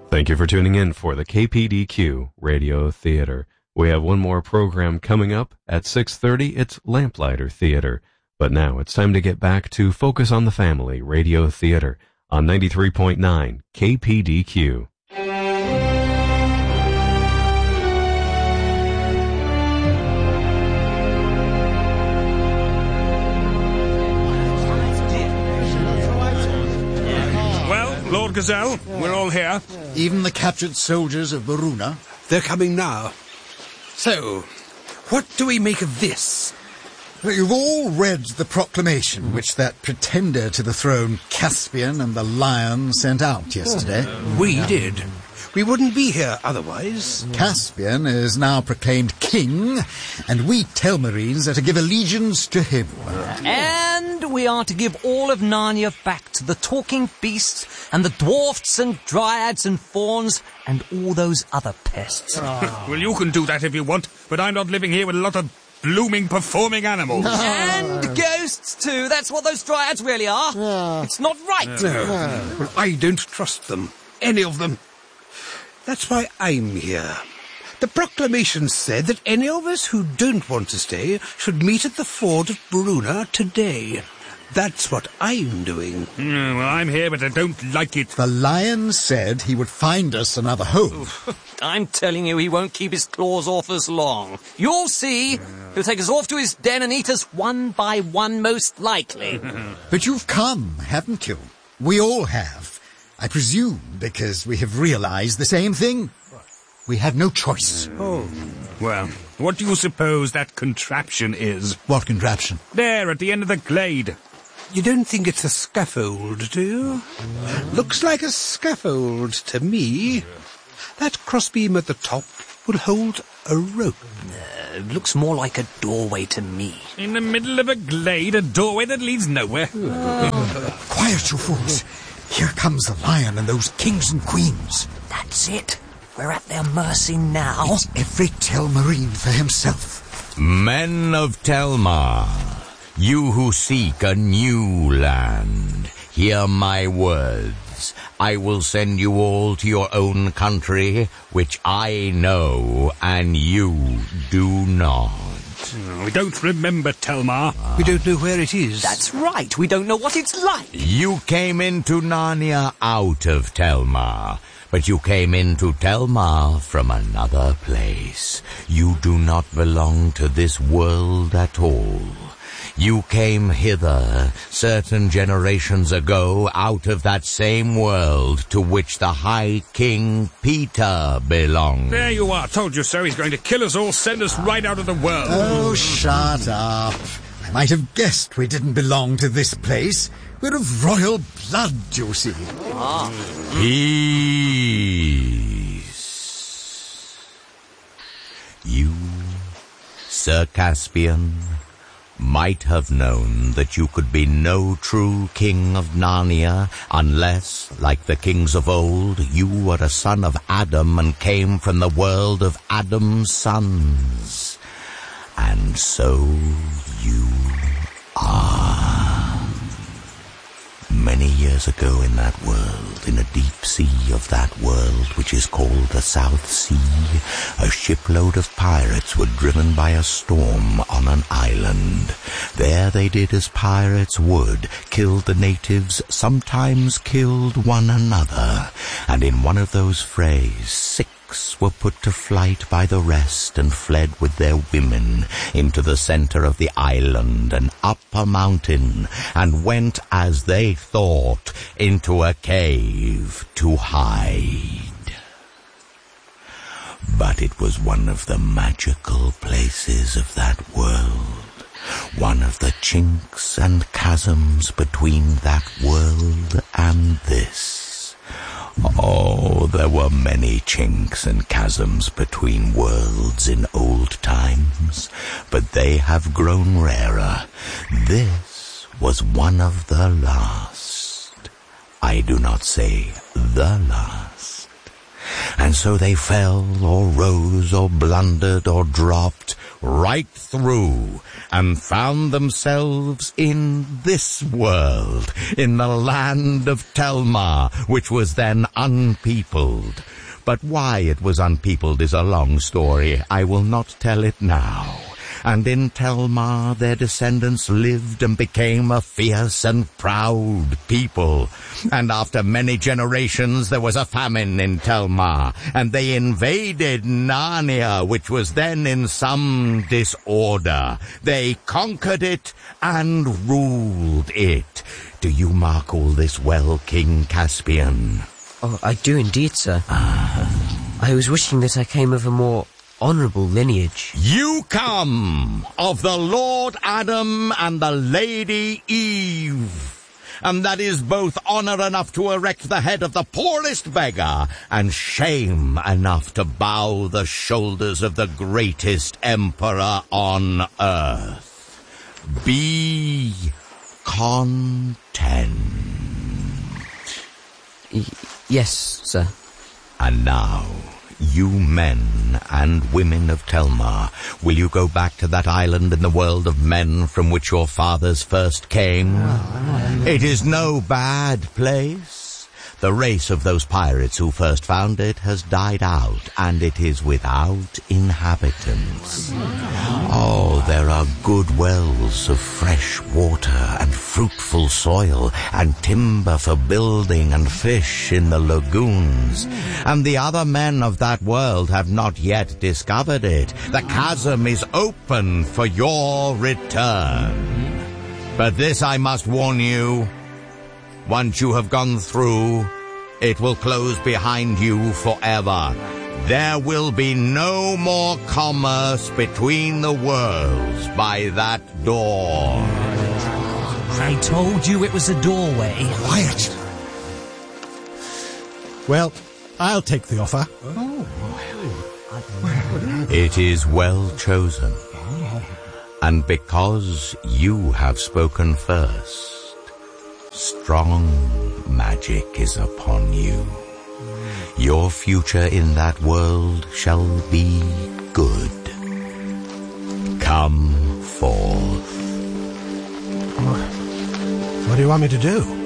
Thank you for tuning in for the KPDQ Radio Theater. We have one more program coming up at 6:30. It's Lamplighter Theater. But now it's time to get back to Focus on the Family Radio Theater on 93.9 KPDQ. Lord Gazelle, we're all here. Even the captured soldiers of Baruna? They're coming now. So, what do we make of this? Well, you've all read the proclamation which that pretender to the throne, Caspian, and the Lion sent out yesterday. We did. We wouldn't be here otherwise. Caspian is now proclaimed king, and we Telmarines are to give allegiance to him. And we are to give all of Narnia back to the talking beasts and the dwarfs and dryads and fauns and all those other pests. Well, you can do that if you want, but I'm not living here with a lot of blooming performing animals. And ghosts too. That's what those dryads really are. It's not right. No. Well, I don't trust them. Any of them. That's why I'm here. The proclamation said that any of us who don't want to stay should meet at the ford at Baruna today. That's what I'm doing. Well, I'm here, but I don't like it. The Lion said he would find us another home. I'm telling you, he won't keep his claws off us long. You'll see. He'll take us off to his den and eat us one by one, most likely. But you've come, haven't you? We all have. I presume because we have realized the same thing. We have no choice. Oh. Well, what do you suppose that contraption is? What contraption? There, at the end of the glade. You don't think it's a scaffold, do you? Looks like a scaffold to me. That crossbeam at the top will hold a rope. Looks more like a doorway to me. In the middle of a glade, a doorway that leads nowhere. Quiet, you fools. Here comes the Lion and those kings and queens. That's it. We're at their mercy now. It's every Telmarine for himself. Men of Telmar, you who seek a new land, hear my words. I will send you all to your own country, which I know and you do not. We don't remember Telmar. We don't know where it is. That's right. We don't know what it's like. You came into Narnia out of Telmar, but you came into Telmar from another place. You do not belong to this world at all. You came hither certain generations ago out of that same world to which the High King Peter belonged. There you are. Told you so. He's going to kill us all, send us right out of the world. Oh, shut up. I might have guessed we didn't belong to this place. We're of royal blood, you see. Peace. You, Sir Caspian, might have known that you could be no true king of Narnia unless, like the kings of old, you were a son of Adam and came from the world of Adam's sons. And so you are. Many years ago in that world, in a deep sea of that world which is called the South Sea, a shipload of pirates were driven by a storm on an island. There they did as pirates would, killed the natives, sometimes killed one another, and in one of those frays, 6 were put to flight by the rest and fled with their women into the center of the island and up a mountain and went, as they thought, into a cave to hide. But it was one of the magical places of that world, one of the chinks and chasms between that world and this. Oh, there were many chinks and chasms between worlds in old times, but they have grown rarer. This was one of the last. I do not say the last. And so they fell, or rose, or blundered, or dropped right through, and found themselves in this world, in the land of Telmar, which was then unpeopled. But why it was unpeopled is a long story. I will not tell it now. And in Telmar their descendants lived and became a fierce and proud people. And after many generations there was a famine in Telmar, and they invaded Narnia, which was then in some disorder. They conquered it and ruled it. Do you mark all this well, King Caspian? Oh, I do indeed, sir. I was wishing that I came of a more honourable lineage. You come of the Lord Adam and the Lady Eve, and that is both honour enough to erect the head of the poorest beggar, and shame enough to bow the shoulders of the greatest emperor on earth. Be content. Yes, sir. And now, you men and women of Telmar, will you go back to that island in the world of men from which your fathers first came? It is no bad place. The race of those pirates who first found it has died out, and it is without inhabitants. Oh, there are good wells of fresh water and fruitful soil, and timber for building and fish in the lagoons. And the other men of that world have not yet discovered it. The chasm is open for your return. But this I must warn you. Once you have gone through, it will close behind you forever. There will be no more commerce between the worlds by that door. I told you it was a doorway. Quiet. Well, I'll take the offer. It is well chosen. And because you have spoken first, strong magic is upon you. Your future in that world shall be good. Come forth. What do you want me to do?